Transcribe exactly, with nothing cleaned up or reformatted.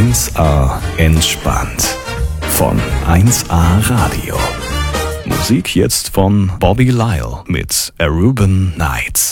eins A entspannt. Von eins A Radio. Musik jetzt von Bobby Lyle mit Aruban Nights.